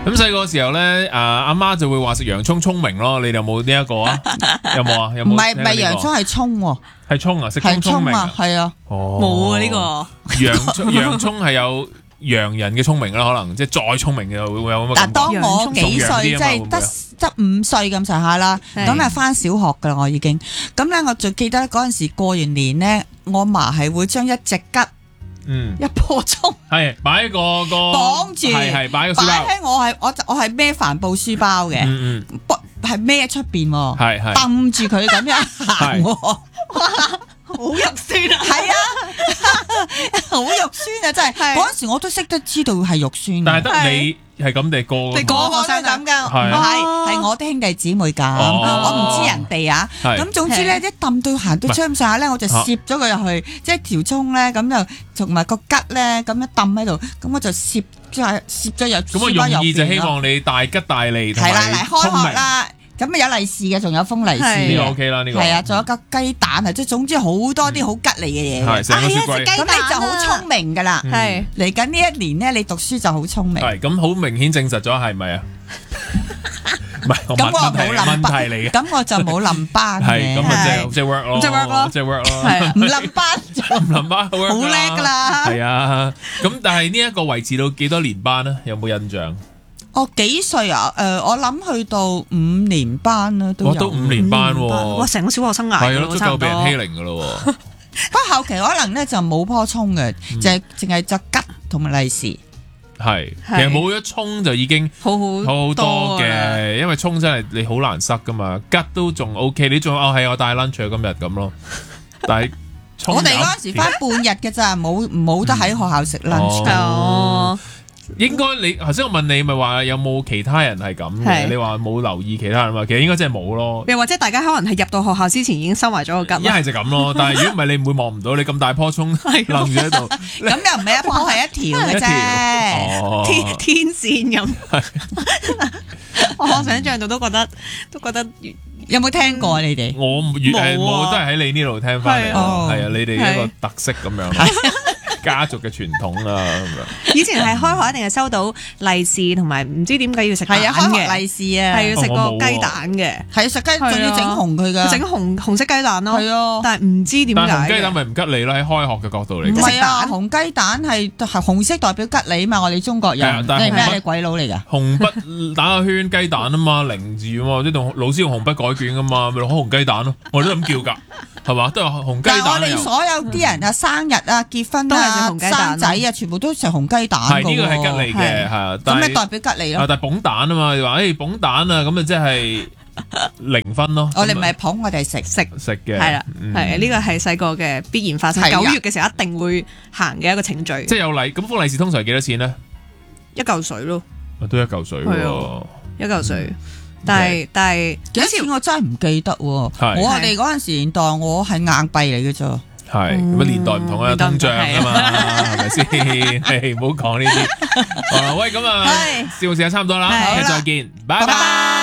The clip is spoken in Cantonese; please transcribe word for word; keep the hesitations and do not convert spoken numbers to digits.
咁細個時候咧，啊阿媽就會話食洋葱聰明咯，你哋有冇呢一個啊？有冇啊？有冇？ 唔係唔係洋葱係葱喎， 係葱啊，食係葱聰明啊，係啊。 哦， 冇啊呢個。 洋葱洋葱係有洋人嘅聰明啦，可能即係再聰明嘅會會有咁嘅感覺。 嗱，當我幾歲，即係得得五歲咁上下啦，咁啊翻小學噶啦，我已經。咁咧，我就記得嗰陣時過完年咧，我嫲係會將一隻桔。 嗯， 一棵葱係擺個個綁住， 係係擺個書包， 擺喺我係我我係孭帆布書包嘅， 嗯嗯， 係孭喺出邊， 係係揼住佢咁樣行，哇， 好肉酸啊！ 係啊，好肉酸啊！真係嗰陣時我都識得知道係肉酸， 但係得你係咁定個你個個都係咁噶， 係係係我啲兄弟姊妹咁，我唔知人哋啊。咁總之咧，一揼到行到張上下咧，我就攝咗佢入去，即係條葱咧，咁就同埋個桔咧，咁樣揼喺度，咁我就攝咗攝咗入。 咁我用意就希望你大吉大利， 係啦，嚟開學啦。咁啊有利是嘅，仲有封利是， 呢個 OK 啦，呢個係啊，仲有個雞蛋啊，即係總之好多啲好吉利嘅嘢。 係成個雪櫃， 咁你就好聰明噶啦。係嚟緊呢一年咧，你讀書就好聰明。 係咁好明顯證實咗係咪啊？唔係， 咁我冇冧問題嚟嘅。 咁我就冇冧班嘅。 係咁啊，即係即係 work 咯， 即係 work 咯， 即係 work 咯。 係唔冧班， 唔冧班好叻噶啦。 係啊，咁但係呢一個維持到幾多年班咧？有冇印象？ 我幾歲啊？誒，我諗去到五年班啦，都有。 都五年班喎， 哇！成個小學生涯係咯，都夠俾人欺凌噶咯。 不過後期可能咧就冇棵葱嘅，就係淨係隻桔同埋利是。 係，其實冇咗葱就已經好好好好多嘅，因為葱真係你好難塞噶嘛，桔都仲 OK，你仲哦係我帶 lunch 今日咁咯，但係我哋嗰陣時翻半日嘅咋，冇冇得喺學校食 lunch 哦。 應該你頭先我問你咪話有冇其他人係咁嘅？你話冇留意其他人嘛？其實應該真係冇咯。 又或者大家可能係入到學校之前已經收埋咗個桔。 一係就咁咯，但係如果唔係你唔會望唔到，你咁大棵葱冧住喺度。 咁又唔係一棵係一條嘅啫， 天天線咁。我想象到都覺得都覺得有冇聽過你哋？ 我越係冇，都係喺你呢度聽翻嚟。係啊，你哋一個特色咁樣。家族嘅傳統啦，咁樣。 以前係開學一定係收到利是，同埋唔知點解要食蛋嘅。 係啊，開學利是啊， 係要食個雞蛋嘅。 係食雞，仲要整紅佢噶， 整紅紅色雞蛋咯。 係啊， 但係唔知點解。 但紅雞蛋咪唔吉利啦？喺開學嘅角度嚟講。 唔係啊，紅雞蛋係係紅色代表吉利嘛，我哋中國人。 但係咩？你鬼佬嚟㗎？ 紅筆打個圈雞蛋啊嘛，零字啊嘛，即係同老師用紅筆改卷㗎嘛，咪攞紅雞蛋咯，我哋都咁叫㗎。係嘛，都係紅雞蛋。 但係我哋所有啲人啊，生日啊、結婚啊、生仔啊，全部都食紅雞蛋。 係呢個係吉利嘅，係啊。 咁咩代表吉利咯？ 啊，但係捧蛋啊嘛，你話誒捧蛋啊，咁啊即係零分咯。 我哋唔係捧，我哋食食食嘅。 係啦，係呢個係細個嘅必然發生。九月嘅時候一定會行嘅一個程序。 即係有禮，咁封利是通常係幾多錢咧？ 一嚿水咯。 都一嚿水喎。 一嚿水。但係但係幾多錢我真係唔記得喎。我哋嗰陣時年代我係硬幣嚟嘅啫。 係咁年代唔同啊，通脹啊嘛，係咪先？唔好講呢啲。喂，咁啊，笑事啊差唔多啦，再見，拜拜。